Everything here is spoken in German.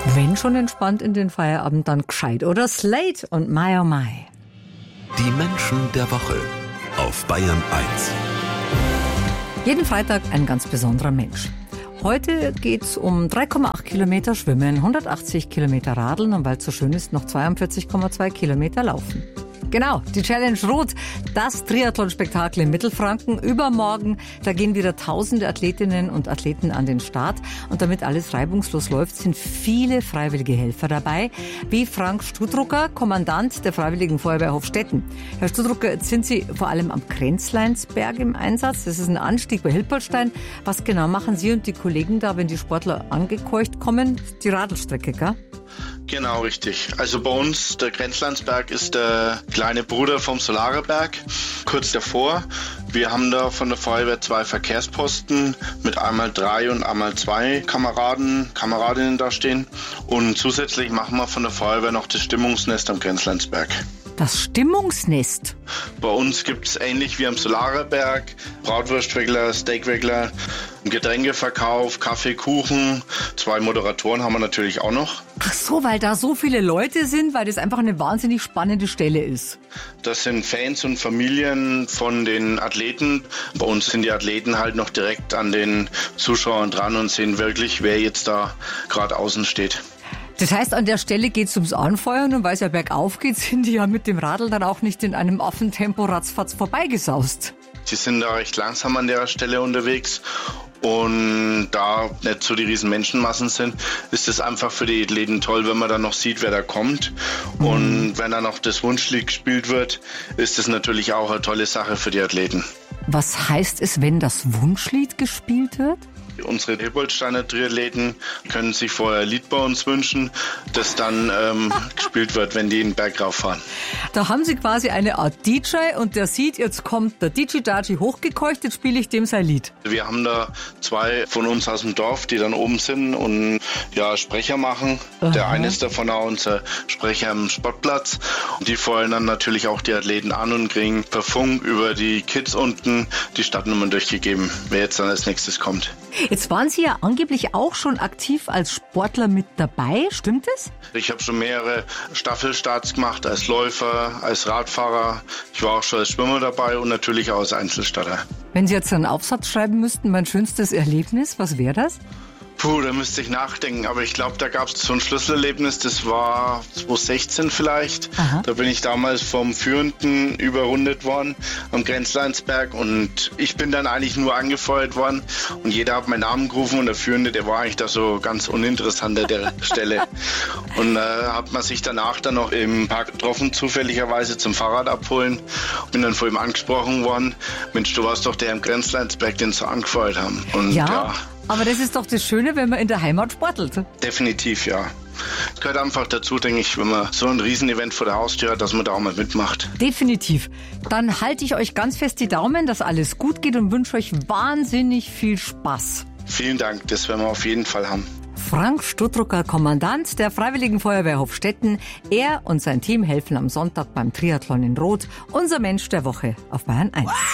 Wenn schon entspannt in den Feierabend, dann gescheit, oder? Slate und My Oh My. Die Menschen der Woche auf Bayern 1. Jeden Freitag ein ganz besonderer Mensch. Heute geht's um 3,8 Kilometer Schwimmen, 180 Kilometer Radeln und weil es so schön ist, noch 42,2 Kilometer Laufen. Genau, die Challenge Rot, das Triathlon-Spektakel in Mittelfranken. Übermorgen, da gehen wieder tausende Athletinnen und Athleten an den Start. Und damit alles reibungslos läuft, sind viele freiwillige Helfer dabei, wie Frank Studrucker, Kommandant der Freiwilligen Feuerwehr Hofstetten. Herr Studrucker, jetzt sind Sie vor allem am Grenzleinsberg im Einsatz. Das ist ein Anstieg bei Hilpoltstein. Was genau machen Sie und die Kollegen da, wenn die Sportler angekeucht kommen? Die Radelstrecke, gell? Genau, richtig. Also bei uns, der Grenzleinsberg ist der kleine Bruder vom Solareberg, kurz davor. Wir haben da von der Feuerwehr 2 Verkehrsposten mit einmal 3 und einmal 2 Kameradinnen da stehen. Und zusätzlich machen wir von der Feuerwehr noch das Stimmungsnest am Grenzleinsberg. Das Stimmungsnest? Bei uns gibt es ähnlich wie am Solareberg Bratwurstregler, Steakregler, Getränkeverkauf, Kaffee, Kuchen. 2 Moderatoren haben wir natürlich auch noch. Ach so, weil da so viele Leute sind, weil das einfach eine wahnsinnig spannende Stelle ist. Das sind Fans und Familien von den Athleten. Bei uns sind die Athleten halt noch direkt an den Zuschauern dran und sehen wirklich, wer jetzt da gerade außen steht. Das heißt, an der Stelle geht's ums Anfeuern und weil es ja bergauf geht, sind die ja mit dem Radl dann auch nicht in einem Affentempo ratzfatz vorbeigesaust. Sie sind da recht langsam an der Stelle unterwegs und da nicht so die riesen Menschenmassen sind, ist es einfach für die Athleten toll, wenn man dann noch sieht, wer da kommt. Und wenn dann noch das Wunschlied gespielt wird, ist es natürlich auch eine tolle Sache für die Athleten. Was heißt es, wenn das Wunschlied gespielt wird? Unsere Hilpoltsteiner Triathleten können sich vorher ein Lied bei uns wünschen, das dann gespielt wird, wenn die den Berg rauffahren. Da haben sie quasi eine Art DJ und der sieht, jetzt kommt der DJ-Daji hochgekeucht, jetzt spiele ich dem sein Lied. Wir haben da 2 von uns aus dem Dorf, die dann oben sind und ja Sprecher machen. Aha. Der eine ist davon auch unser Sprecher am Sportplatz. Und die feuern dann natürlich auch die Athleten an und kriegen per Funk über die Kids unten die Stadtnummern durchgegeben, wer jetzt dann als nächstes kommt. Jetzt waren Sie ja angeblich auch schon aktiv als Sportler mit dabei, stimmt es? Ich habe schon mehrere Staffelstarts gemacht, als Läufer, als Radfahrer. Ich war auch schon als Schwimmer dabei und natürlich auch als Einzelstarter. Wenn Sie jetzt einen Aufsatz schreiben müssten, mein schönstes Erlebnis, was wäre das? Puh, da müsste ich nachdenken, aber ich glaube, da gab es so ein Schlüsselerlebnis, das war 2016 vielleicht. Aha. Da bin ich damals vom Führenden überrundet worden am Grenzleinsberg und ich bin dann eigentlich nur angefeuert worden und jeder hat meinen Namen gerufen und der Führende, der war eigentlich da so ganz uninteressant an der Stelle. Und hat man sich danach dann noch im Park getroffen, zufälligerweise zum Fahrrad abholen. Bin dann vor ihm angesprochen worden, Mensch, du warst doch der am Grenzleinsberg, den sie angefeuert haben. Und ja. Aber das ist doch das Schöne, wenn man in der Heimat sportelt. Definitiv, ja. Gehört einfach dazu, denke ich, wenn man so ein Riesenevent vor der Haustür hat, dass man da auch mal mitmacht. Definitiv. Dann halte ich euch ganz fest die Daumen, dass alles gut geht und wünsche euch wahnsinnig viel Spaß. Vielen Dank, das werden wir auf jeden Fall haben. Frank Studrucker, Kommandant der Freiwilligen Feuerwehr Hofstetten. Er und sein Team helfen am Sonntag beim Triathlon in Rot. Unser Mensch der Woche auf Bayern 1.